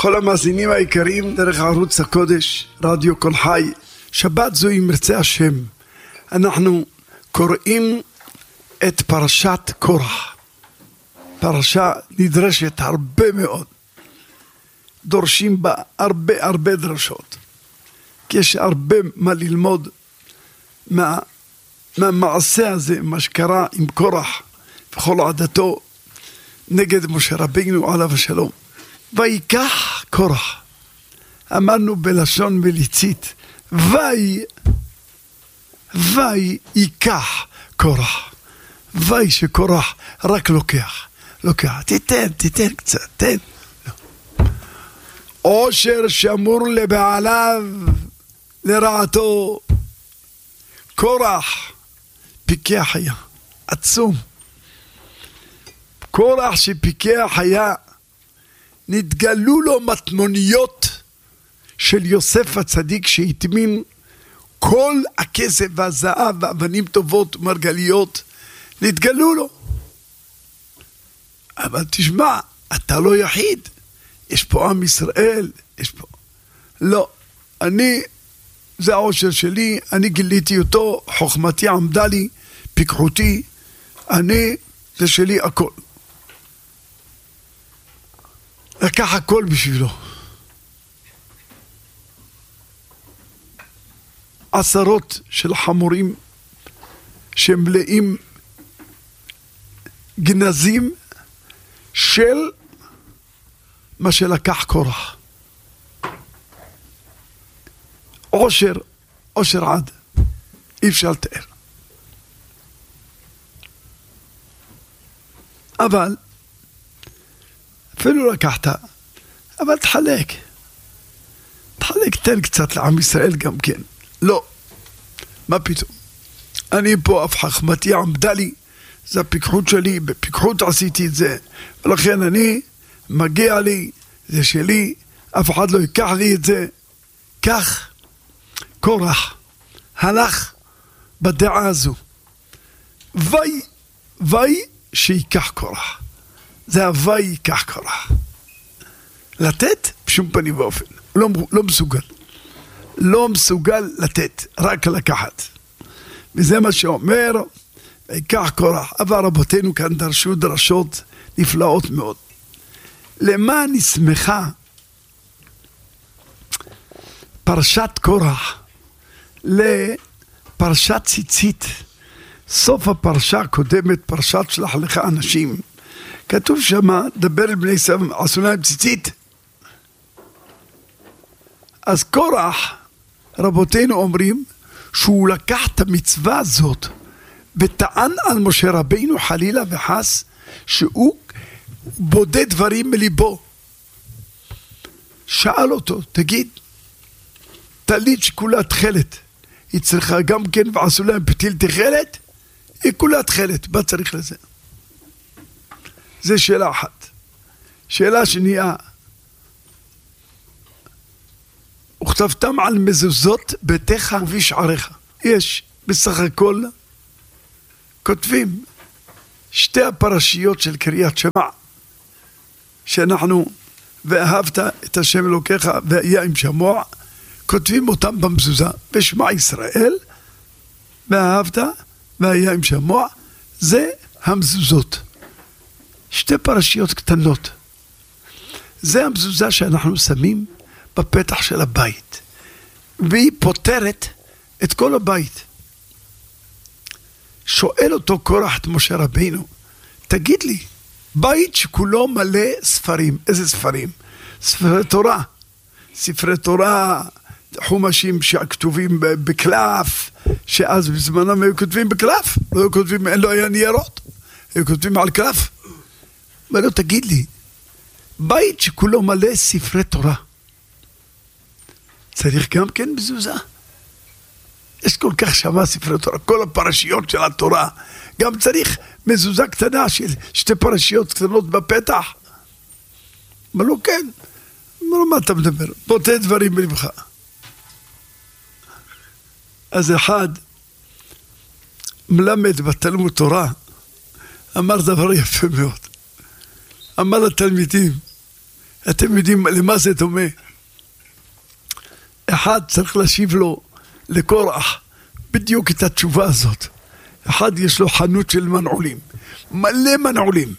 לכל המאזינים העיקריים דרך ערוץ הקודש, רדיו כל חי. שבת זו עם מרצה השם. אנחנו קוראים את פרשת קורח. פרשה נדרשת הרבה מאוד. דורשים בה הרבה דרשות. כי יש הרבה מה ללמוד מהמעשה הזה, מה שקרה עם קורח וכל עדתו נגד משה רבינו עליו השלום. ויקח קורח, אמרנו בלשון מליצית, ויקח קורח, שקורח רק לוקח, תיתן קצת, תן. עושר שמור לבעליו לרעתו. קורח פיקח היה, עצום. קורח שפיקח היה, נתגלו לו מטמוניות של יוסף הצדיק שהטמין כל הכסף והזהב ואבנים טובות ומרגליות, נתגלו לו. אבל תשמע, אתה לא יחיד, יש פה עם ישראל, יש פה. לא, זה העושר שלי, אני גיליתי אותו, חוכמתי עמדה לי, פיקחותי, זה שלי הכל. לקח הכל בשבילו. עשרות של חמורים שמלאים גנזים של מה שלקח קורח. עושר עד, אי אפשר לתאר. אבל אפילו לקחת, אבל תחלק, תן קצת לעם ישראל גם כן. לא, מה פתאום? אני פה, אף חכמתי עמדה לי, זה הפיקחות שלי, בפיקחות עשיתי את זה, ולכן מגיע לי, זה שלי, אף אחד לא ייקח לי את זה. כך קורח הלך בדעה הזו, שיקח קורח. זה הווי ייקח קורח. לתת בשום פנים ואופן. לא מסוגל לתת, רק לקחת. וזה מה שאומר, ייקח קורח. אבל רבותינו כאן דרשו דרשות נפלאות מאוד. למה נסמכה פרשת קורח לפרשת ציצית? סוף הפרשה הקודמת, פרשת שלח לך אנשים, כתוב שמה, דבר אל בני ישראל, עשו להם ציצית. אז קורח, רבותינו אומרים, שהוא לקח את המצווה הזאת, וטען על משה רבינו חלילה וחס, שהוא בודד דברים מליבו. שאל אותו, תגיד, טלית שכולה תחלת, היא צריכה גם כן, ועשו להם פתיל תחלת? היא כולה תחלת, מה צריך לזה? זה שאלה אחת. שאלה שנייה, וכתבתם על מזוזות ביתך ובשעריך. יש בסך הכל, כותבים שתי הפרשיות של קריאת שמע, שאנחנו, ואהבת את השם אלוקיך והיה עם שמוע, כותבים אותם במזוזה, בשמע ישראל, ואהבת והיה עם שמוע, זה המזוזות. שתי פרשיות קטנות. זה המזוזה שאנחנו שמים בפתח של הבית, והיא פותרת את כל הבית. שואל אותו קורח את משה רבינו, תגיד לי, בית שכולו מלא ספרים, איזה ספרים? ספרי תורה, חומשים שכתובים בקלף, שאז בזמנם היו כותבים בקלף, לא היה ניירות, היו כותבים על קלף. ולא, תגיד לי, בית שכולו מלא ספרי תורה, צריך גם כן מזוזה? יש כל כך שווה ספרי תורה, כל הפרשיות של התורה, גם צריך מזוזה קטנה של שתי פרשיות קטנות בפתח. אמר לו, כן. אמר לו, מה אתה מדבר? בוטה דברים בלבך. אז אחד מלמד בתלמוד תורה, אמר דבר יפה מאוד. אמר לתלמידים, אתם יודעים למה זה דומה? אחד צריך להשיב לו לקורח בדיוק את התשובה הזאת. אחד יש לו חנות של מנעולים, מלא מנעולים,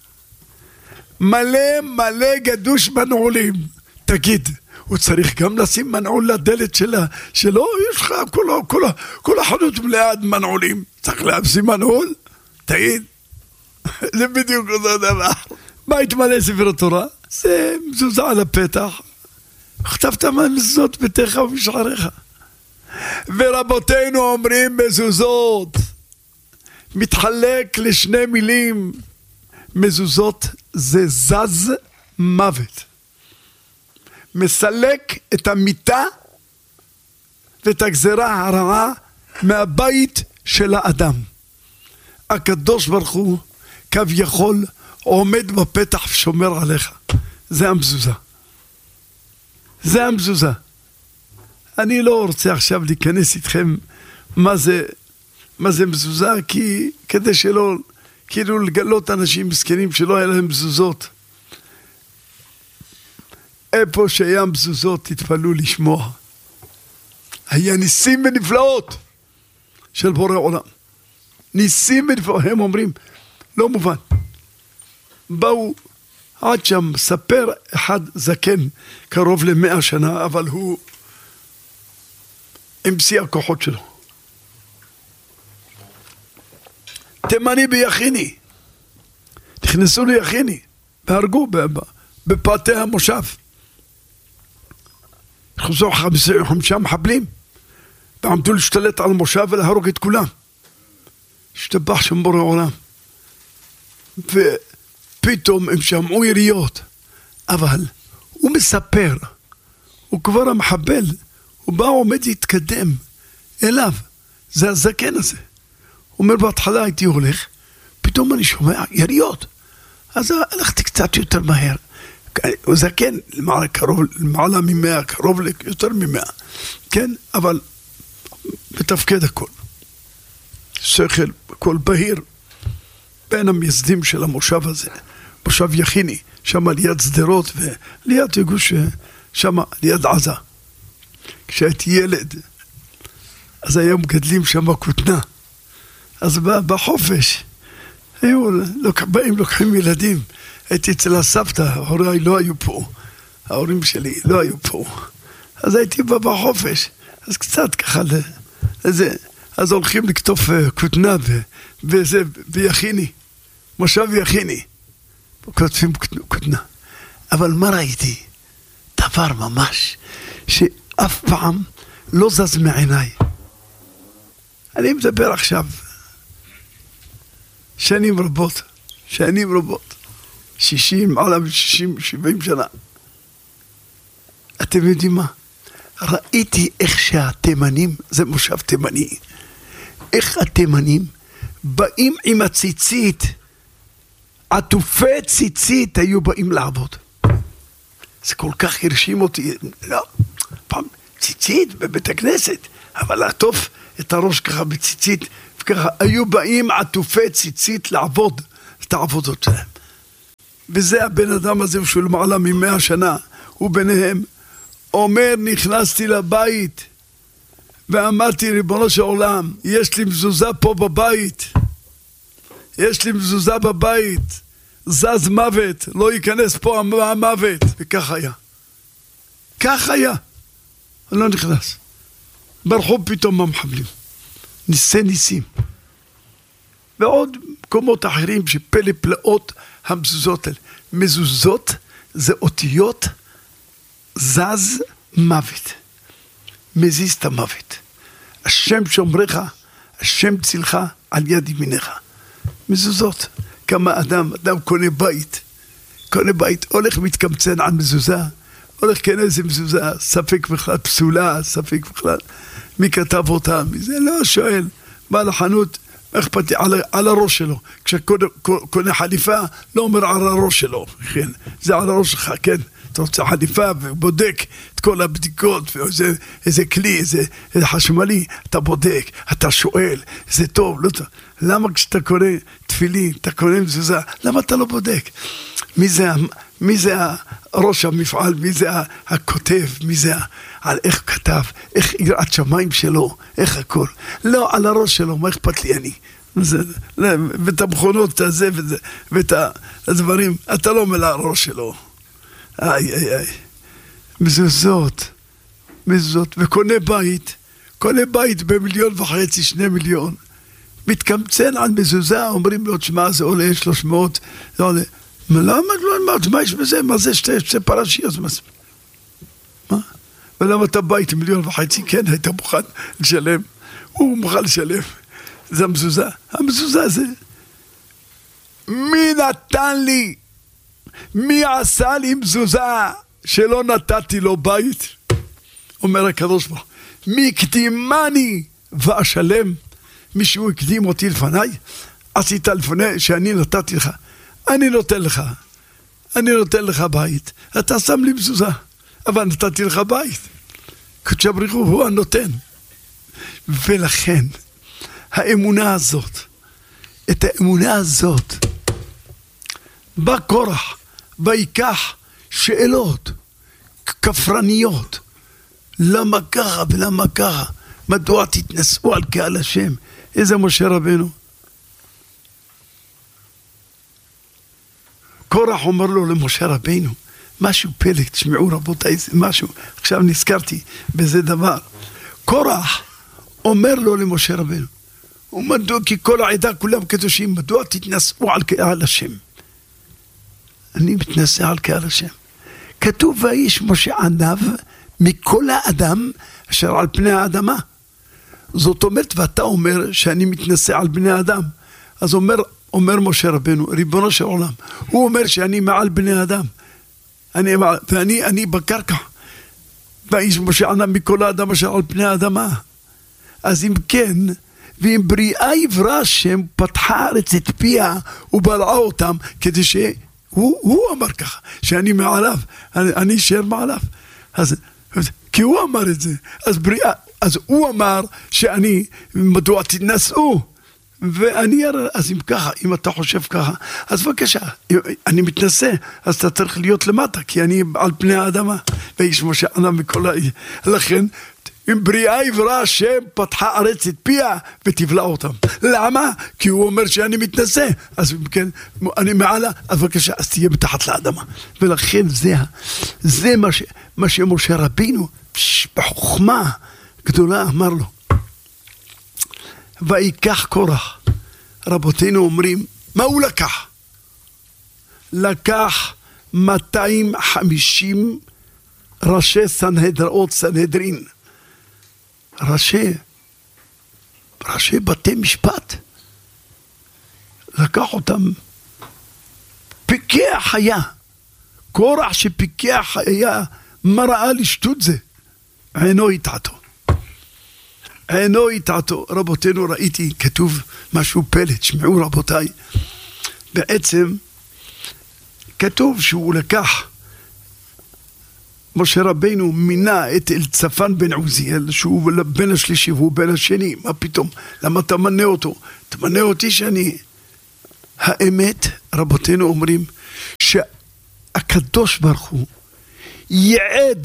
מלא גדוש מנעולים. תגיד, הוא צריך גם לשים מנעול לדלת שלו? יש לך כל החנות מלאה מנעולים, צריך להשים מנעול? תגיד, זה בדיוק אותו דבר. מה התמלא ספר התורה? זה מזוזה על הפתח, כתבת מזוזות ביתך ובשעריך. ורבותינו אומרים מזוזות מתחלק לשני מילים. מזוזות זה זז מוות, מסלק את המיטה ואת הגזרה הרעה מהבית של האדם. הקדוש ברוך הוא כביכול עומד בפתח ושומר עליך. זה המזוזה, זה המזוזה. אני לא רוצה עכשיו להיכנס איתכם מה זה מזוזה, כי כדי שלא כאילו לגלות אנשים מסכנים שלא היה להם מזוזות. איפה שהיה מזוזות תתפלו לשמוע, היה ניסים ונפלאות של בורא עולם. ניסים ונפלאות. הם אומרים לא מובן. באו עד שם ספר אחד זקן קרוב ל100 שנה, אבל הוא עם שיא הכוחות שלו. תימני ביחיני, נכנסו ליחיני והרגו בפאתי המושב. נכנסו 5 מחבלים ועמדו להשתלט על המושב ולהרוג את כולם. השתבח שם בורא עולם. ופתאום הם שמעו יריות, אבל הוא מספר, הוא כבר המחבל, הוא בא עומד להתקדם אליו, זה הזקן הזה. הוא אומר, בהתחלה הייתי הולך, פתאום אני שומע יריות, אז הלכתי קצת יותר מהר. הוא זקן, למעלה מ100, קרוב ליותר מ100, כן, אבל מתפקד הכל. שכל, הכל בהיר. בין המייסדים של המושב הזה, מושב יחיני, שם ליד סדרות וליד יגוש, שם ליד עזה. כשהייתי ילד, אז היום גדלים שם כותנה. אז בחופש, באים לוקחים ילדים. הייתי אצל הסבתא, הוריי לא היו פה, ההורים שלי לא היו פה. אז הייתי בחופש, אז קצת ככה לזה, אז הולכים לכתוב כותנה וזה ביחיני, מושב יחיני, כותבים כותנה. אבל מה ראיתי? דבר ממש שאף פעם לא זז מעיניי. אני מדבר עכשיו שנים רבות, 60, מעלה מ-60, 70 שנה. אתם יודעים מה? ראיתי איך שהתימנים, זה מושב תימני, איך התימנים באים עם הציצית, עטופי ציצית היו באים לעבוד. זה כל כך הרשים אותי. לא, פעם ציצית בבית הכנסת, אבל לעטוף את הראש ככה בציצית, וככה היו באים עטופי ציצית לעבוד את העבודות שלהם. וזה הבן אדם הזה שהוא למעלה מ100 שנה, הוא ביניהם, אומר, נכנסתי לבית ואמרתי, ריבונו של עולם, יש לי מזוזה פה בבית, יש לי מזוזה בבית, זז מוות, לא ייכנס פה המוות. וכך היה, כך היה. אני לא נכנס. ברחו פתאום המחבלים, ניסים ועוד מקומות אחרים שפלא פלאות המזוזות האלה. מזוזות זה אותיות זז מוות, מזיז את המוות. השם שומרך, השם צילך על יד ימינך. מזוזות. כמה אדם קונה בית, הולך מתקמצן על מזוזה, הולך כן איזה מזוזה, ספק בכלל פסולה, ספק בכלל מי כתב אותה, מזה לא שואל, בא לחנות, אכפתי על הראש שלו. כשקונה חליפה, לא אומר על הראש שלו, כן, זה על הראש שלך, כן, אתה רוצה חליפה ובודק את כל הבדיקות, ואיזה כלי, איזה חשמלי, אתה בודק, אתה שואל, זה טוב, לא טוב. למה כשאתה קונה תפילין, אתה קונה מזוזה, למה אתה לא בודק? מי זה ראש המפעל, מי זה הכותב, מי זה, על איך כתב, איך יראת שמיים שלו, איך הכל. לא, על הראש שלו, מה אכפת לי אני? ואת המכונות הזה ואת הדברים, אתה לא מלא הראש שלו. איי, איי, איי. מזוזות, וקונה בית ב1.5 2 מיליון. מתקמצן על מזוזה, אומרים לו, תשמע, זה עולה 300, זה עולה. מה יש בזה? מה זה שתי פרשיות? מה? ולמה אתה בית 1.5 מיליון? כן, היית מוכן לשלם. הוא מוכן לשלם. זה המזוזה זה. מי נתן לי? מי עשה לי מזוזה שלא נתתי לו בית? אומר הקדוש ברוך הוא, מי הקדימני ואשלם? מישהו הקדים אותי לפניי? עשית לפני שאני נתתי לך. אני נותן לך בית. אתה שם לי מזוזה, אבל נתתי לך בית. קדוש ברוך הוא הנותן. ולכן, האמונה הזאת, בא קורח, ויקח שאלות כפרניות. למה ככה ולמה ככה? מדוע תתנסו על קהל השם? איזה משה רבנו? קורח אומר לו למשה רבנו, משהו פלא, תשמעו רבותיי, משהו, עכשיו נזכרתי בזה דבר. קורח אומר לו למשה רבנו, ומדוע כי כל העדה כולם קדושים, מדוע תתנסו על קהל השם? אני מתנסה על קהל השם. כתוב ואיש משה עניו מכל האדם אשר על פני האדמה. זאת אומרת, ואתה אומר שאני מתנסה על בני האדם. אז אומר משה רבנו, ריבונו של עולם, הוא אומר שאני מעל בני אדם. ואני בקרקע. ואיש משה עניו מכל האדם אשר על פני האדמה. אז אם כן, ואם בריאה יברא השם, פתחה הארץ את פיה ובלעה אותם, כדי שהוא אמר ככה, שאני מעליו, אני אשאר מעליו. כי הוא אמר את זה. אז הוא אמר שאני, מדוע תתנסו? ואני אראה, אז אם ככה, אם אתה חושב ככה, אז בבקשה, אני מתנסה, אז אתה צריך להיות למטה, כי אני על פני האדמה, ואיש משה עניו מכל לכן, אם בריאה יברא השם, פתחה ארץ את פיה ותבלע אותם. למה? כי הוא אומר שאני מתנסה. אז כן, אני מעלה, אז בבקשה, אז תהיה מתחת לאדמה. ולכן זה מה שמשה רבינו, בחוכמה גדולה אמר לו. ויקח קורח. רבותינו אומרים, מה הוא לקח? לקח 250 ראשי סנהדרין. ראשי בתי משפט. לקח אותם. פיקח היה. קורח שפיקח היה, מה ראה לשטות זה? עינו יטעתו. רבותינו, ראיתי, כתוב משהו פלא, תשמעו רבותיי. בעצם, כתוב שהוא לקח, משה רבינו מינה את אלצפן בן עוזיאל, שהוא בן השלישי והוא בן השני. מה פתאום? למה תמנה אותו? תמנה אותי שאני... האמת, רבותינו אומרים, שהקדוש ברוך הוא ייעד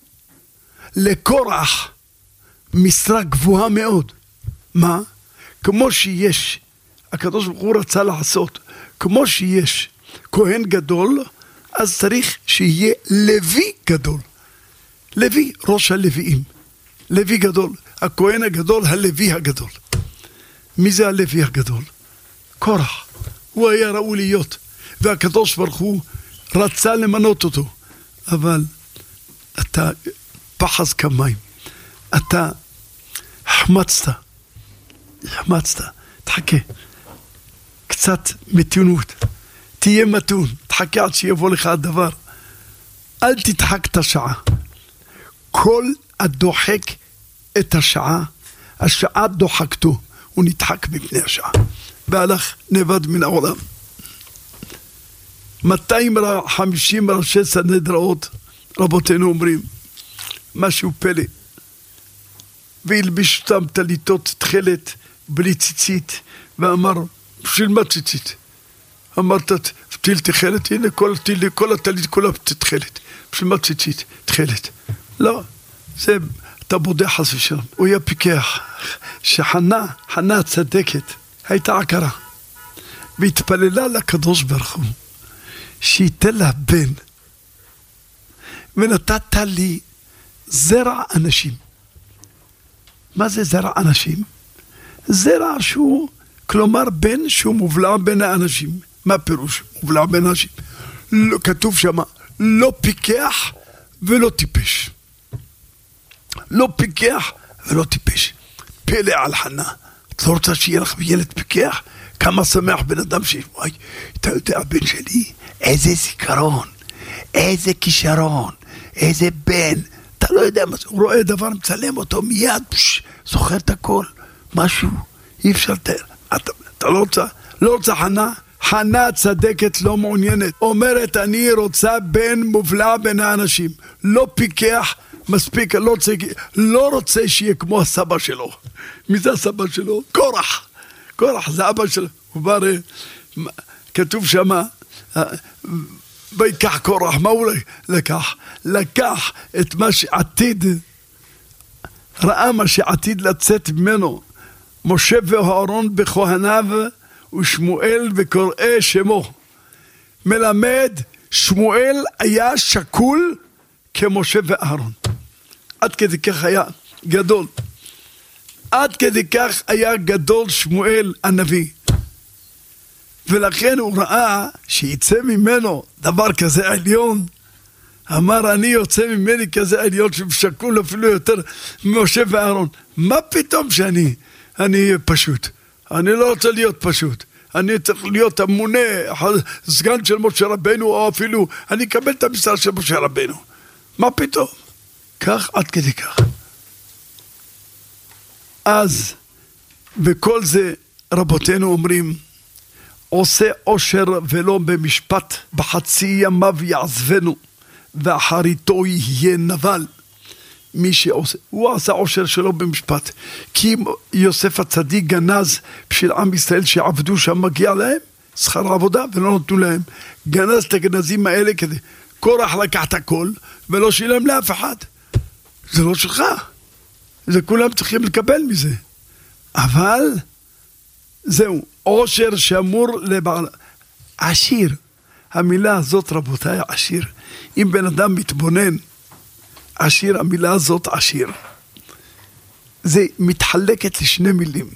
לקורח משרה גבוהה מאוד. מה? כמו שיש, הקדוש ברוך הוא רצה לעשות, כמו שיש כהן גדול, אז צריך שיהיה לוי גדול. לוי, ראש הלוויים. לוי גדול. הכהן הגדול, הלוי הגדול. מי זה הלוי הגדול? קורח. הוא היה ראוי להיות. והקדוש ברוך הוא רצה למנות אותו. אבל אתה פחז כמים. אתה החמצת. תחכה. קצת מתונות. תהיה מתון, תחכה עד שיבוא לך הדבר. אל תדחק את השעה. כל הדוחק את השעה, השעה דוחקתו, הוא נדחק מפני השעה. והלך נבד מן העולם. 250 ראשי סנהדראות, רבותינו אומרים, משהו פלא. והלביש אותם טליתות תכלת בלי ציצית, ואמר, בשביל מה ציצית? אמרת, תהיל תחלת, הנה כל הטלית כולה תתחלת. בשביל מה ציצית? תחלת. לא, זה, אתה בודה חס ושלום. הוא היה פיקח, שחנה הצדקת, הייתה עקרה. והתפללה לקדוש ברוך הוא, שייתן לה בן. ונתת לי זרע אנשים. מה זה זרע אנשים? זרע שהוא, כלומר בן שהוא מובלע בין האנשים. מה פירוש? מובלע בין האנשים. לא, כתוב שם, לא פיקח ולא טיפש. לא פיקח ולא טיפש. פלא על חנה. את לא רוצה שיהיה לך ילד פיקח? כמה שמח בן אדם וואי, אתה יודע, הבן שלי, איזה זיכרון, איזה כישרון, איזה בן, אתה לא יודע מה זה, הוא רואה דבר, מצלם אותו מיד, זוכר את הכל, משהו, אי אפשר לתאר. אתה לא רוצה חנה? חנה צדקת לא מעוניינת, אומרת אני רוצה בן מובלע בין האנשים, לא פיקח, מספיק, לא רוצה שיהיה כמו הסבא שלו. מי זה הסבא שלו? קורח זה אבא שלו. הוא בא, כתוב שמה, ויקח קורח, מה הוא לקח? לקח את מה שעתיד, ראה מה שעתיד לצאת ממנו, משה ואהרון בכהניו, ושמואל וקוראי שמו. מלמד, שמואל היה שקול כמשה ואהרון. עד כדי כך היה גדול. עד כדי כך היה גדול שמואל הנביא. ולכן הוא ראה שיצא ממנו דבר כזה עליון. אמר אני יוצא ממני כזה עליון ששקול אפילו יותר ממשה ואהרון. מה פתאום שאני אהיה פשוט? אני לא רוצה להיות פשוט. אני צריך להיות המונה, סגן של משה רבנו, או אפילו אני אקבל את המשרה של משה רבנו. מה פתאום? כך עד כדי כך. אז בכל זה רבותינו אומרים, עושה עושר ולא במשפט, בחצי ימיו יעזבנו, ואחריתו יהיה נבל. מי שעושה, הוא עשה עושר שלו במשפט, כי יוסף הצדיק גנז בשביל עם ישראל שעבדו שם, מגיע להם שכר עבודה ולא נתנו להם. גנז את הגנזים האלה כדי, קורח לקח את הכל ולא שילם לאף אחד. זה לא שלך, זה כולם צריכים לקבל מזה. אבל זהו, עושר שאמור לבעל עשיר. המילה הזאת רבותיי עשיר, אם בן אדם מתבונן עשיר, המילה הזאת עשיר, זה מתחלקת לשני מילים.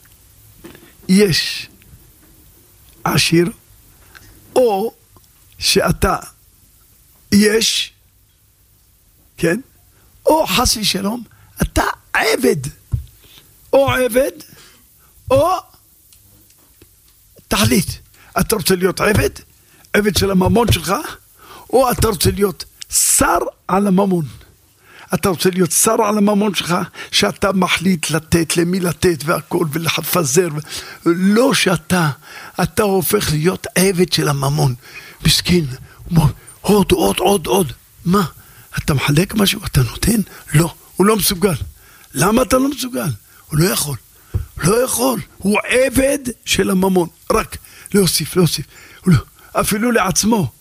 יש עשיר, או שאתה יש, כן? או חס ושלום, אתה עבד, או עבד, או תחליט. אתה רוצה להיות עבד? עבד של הממון שלך? או אתה רוצה להיות שר על הממון? אתה רוצה להיות שר על הממון שלך, שאתה מחליט לתת, למי לתת והכל ולחפזר, לא שאתה הופך להיות עבד של הממון. מסכין, עוד. מה? אתה מחלק משהו? אתה נותן? לא, הוא לא מסוגל. למה אתה לא מסוגל? הוא לא יכול. הוא עבד של הממון, רק להוסיף. אפילו לעצמו.